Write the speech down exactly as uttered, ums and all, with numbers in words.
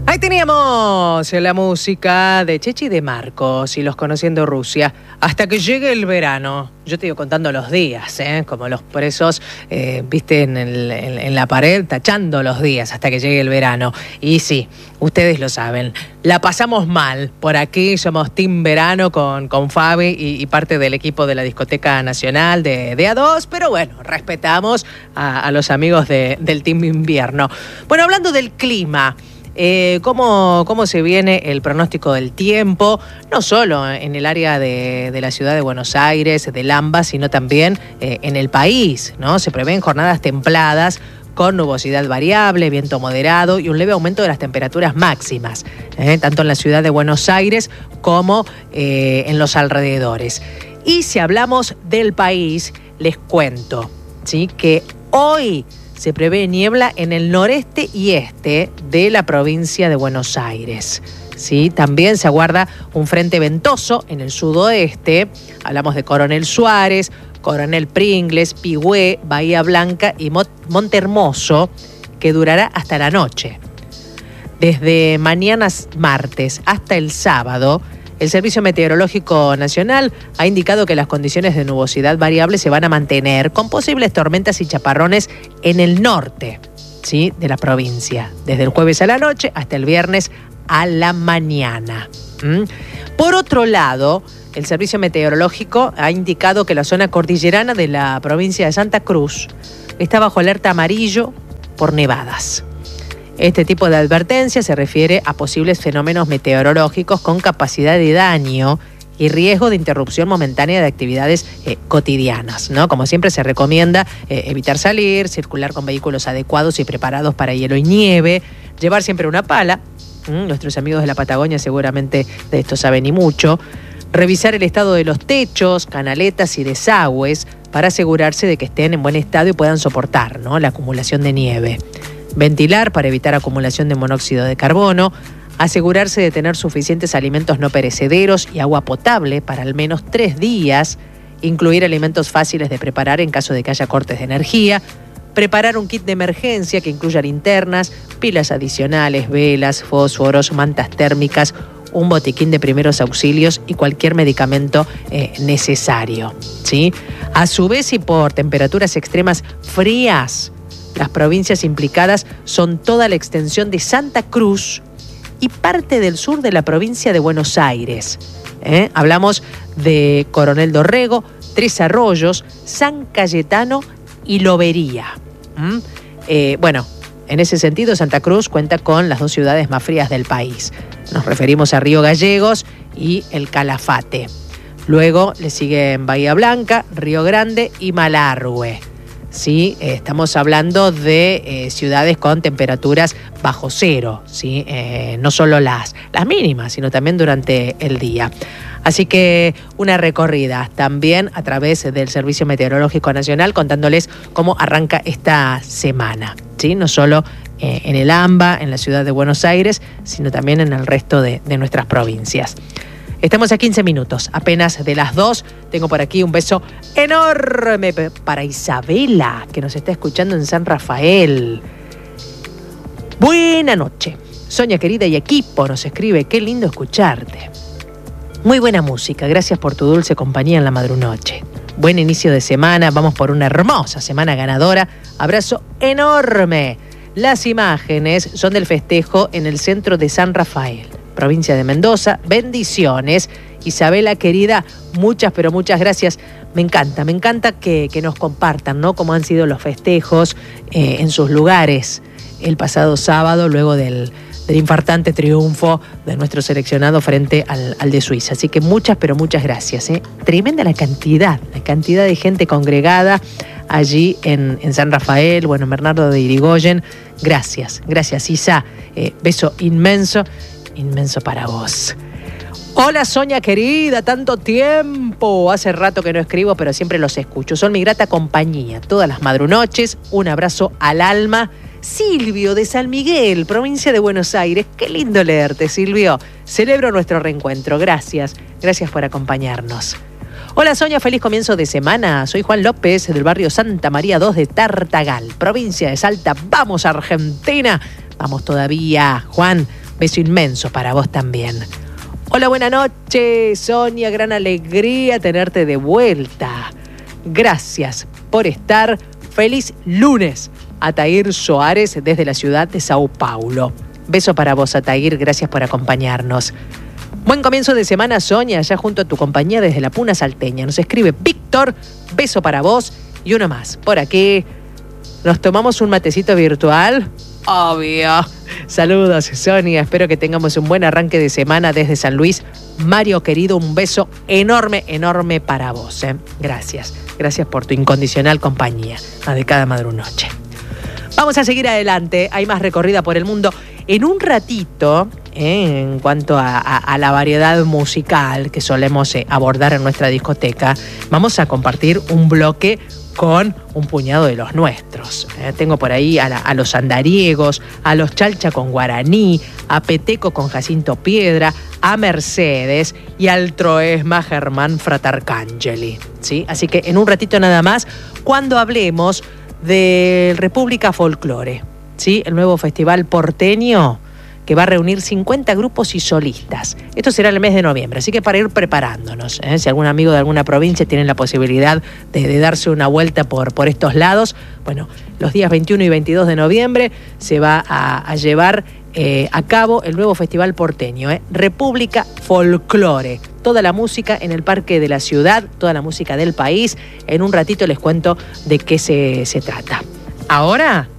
Ahí teníamos la música de Chechi de Marcos y los Conociendo Rusia. Hasta que llegue el verano. Yo te digo contando los días, ¿eh? Como los presos, eh, viste, en, el, en, en la pared, tachando los días hasta que llegue el verano. Y sí, ustedes lo saben, la pasamos mal. Por aquí somos Team Verano con, con Fabi y, y parte del equipo de la Discoteca Nacional de, de A dos, pero bueno, respetamos a, a los amigos de, del Team Invierno. Bueno, hablando del clima, Eh, cómo, cómo se viene el pronóstico del tiempo, no solo en el área de, de la ciudad de Buenos Aires, de Lamba, sino también eh, en el país, ¿no? Se prevén jornadas templadas con nubosidad variable, viento moderado y un leve aumento de las temperaturas máximas, ¿eh? Tanto en la ciudad de Buenos Aires como eh, en los alrededores. Y si hablamos del país, les cuento, ¿sí?, que hoy se prevé niebla en el noreste y este de la provincia de Buenos Aires. ¿Sí? También se aguarda un frente ventoso en el sudoeste. Hablamos de Coronel Suárez, Coronel Pringles, Pigüé, Bahía Blanca y Monte Hermoso, que durará hasta la noche. Desde mañana martes hasta el sábado, el Servicio Meteorológico Nacional ha indicado que las condiciones de nubosidad variable se van a mantener con posibles tormentas y chaparrones en el norte, ¿sí?, de la provincia, desde el jueves a la noche hasta el viernes a la mañana. ¿Mm? Por otro lado, el Servicio Meteorológico ha indicado que la zona cordillerana de la provincia de Santa Cruz está bajo alerta amarillo por nevadas. Este tipo de advertencia se refiere a posibles fenómenos meteorológicos con capacidad de daño y riesgo de interrupción momentánea de actividades eh, cotidianas, ¿no? Como siempre se recomienda eh, evitar salir, circular con vehículos adecuados y preparados para hielo y nieve, llevar siempre una pala. ¿Mm? Nuestros amigos de la Patagonia seguramente de esto saben y mucho. Revisar el estado de los techos, canaletas y desagües para asegurarse de que estén en buen estado y puedan soportar, ¿no?, la acumulación de nieve. Ventilar para evitar acumulación de monóxido de carbono, asegurarse de tener suficientes alimentos no perecederos y agua potable para al menos tres días, incluir alimentos fáciles de preparar en caso de que haya cortes de energía, preparar un kit de emergencia que incluya linternas, pilas adicionales, velas, fósforos, mantas térmicas, un botiquín de primeros auxilios y cualquier medicamento eh, necesario, ¿sí? A su vez, y por temperaturas extremas frías, las provincias implicadas son toda la extensión de Santa Cruz y parte del sur de la provincia de Buenos Aires. ¿Eh? Hablamos de Coronel Dorrego, Tres Arroyos, San Cayetano y Lobería. ¿Mm? Eh, bueno, en ese sentido, Santa Cruz cuenta con las dos ciudades más frías del país. Nos referimos a Río Gallegos y el Calafate. Luego le siguen Bahía Blanca, Río Grande y Malargüe. Sí, eh, estamos hablando de eh, ciudades con temperaturas bajo cero, ¿sí? Eh, no solo las, las mínimas, sino también durante el día. Así que una recorrida también a través del Servicio Meteorológico Nacional contándoles cómo arranca esta semana, ¿sí? No solo eh, en el AMBA, en la ciudad de Buenos Aires, sino también en el resto de, de nuestras provincias. Estamos a quince minutos, apenas de las dos. Tengo por aquí un beso enorme para Isabela, que nos está escuchando en San Rafael. Buena noche. Sonia querida y equipo nos escribe, qué lindo escucharte. Muy buena música, gracias por tu dulce compañía en la madrunoche. Buen inicio de semana, vamos por una hermosa semana ganadora. Abrazo enorme. Las imágenes son del festejo en el centro de San Rafael, provincia de Mendoza. Bendiciones. Isabela querida, muchas pero muchas gracias. Me encanta, me encanta que, que nos compartan, ¿no?, cómo han sido los festejos eh, en sus lugares el pasado sábado, luego del, del infartante triunfo de nuestro seleccionado frente al, al de Suiza. Así que muchas pero muchas gracias, ¿eh? Tremenda la cantidad, la cantidad de gente congregada allí en, en San Rafael, bueno, en Bernardo de Irigoyen. Gracias, gracias Isa. Eh, beso inmenso. Inmenso para vos. Hola Sonia querida, tanto tiempo. Hace rato que no escribo, pero siempre los escucho. Son mi grata compañía todas las madrunoches. Un abrazo al alma. Silvio de San Miguel, provincia de Buenos Aires. Qué lindo leerte, Silvio. Celebro nuestro reencuentro. Gracias. Gracias por acompañarnos. Hola Sonia, feliz comienzo de semana. Soy Juan López del barrio Santa María dos de Tartagal, provincia de Salta. Vamos Argentina. Vamos todavía, Juan. Beso inmenso para vos también. Hola, buenas noches, Sonia, gran alegría tenerte de vuelta. Gracias por estar. Feliz lunes, Atair Soares desde la ciudad de Sao Paulo. Beso para vos, Atair, gracias por acompañarnos. Buen comienzo de semana, Sonia, allá junto a tu compañía desde la Puna Salteña. Nos escribe Víctor, beso para vos y uno más. Por aquí, ¿nos tomamos un matecito virtual? Obvio. Saludos, Sonia. Espero que tengamos un buen arranque de semana desde San Luis. Mario, querido, un beso enorme, enorme para vos. ¿eh? Gracias. Gracias por tu incondicional compañía de cada madrunoche. Vamos a seguir adelante. Hay más recorrida por el mundo. En un ratito, eh, en cuanto a, a, a la variedad musical que solemos eh, abordar en nuestra discoteca, vamos a compartir un bloque con un puñado de los nuestros. Eh, tengo por ahí a, la, a los andariegos, a los Chalcha con Guaraní, a Peteco con Jacinto Piedra, a Mercedes y al Troesma Germán Fratarcangeli. ¿Sí? Así que en un ratito nada más, cuando hablemos de República Folklore, ¿sí? El nuevo festival porteño que va a reunir cincuenta grupos y solistas. Esto será el mes de noviembre, así que para ir preparándonos, ¿eh? Si algún amigo de alguna provincia tiene la posibilidad de, de darse una vuelta por, por estos lados, bueno, los días veintiuno y veintidós de noviembre se va a, a llevar eh, a cabo el nuevo festival porteño, ¿eh? República Folklore. Toda la música en el Parque de la Ciudad, toda la música del país. En un ratito les cuento de qué se, se trata. Ahora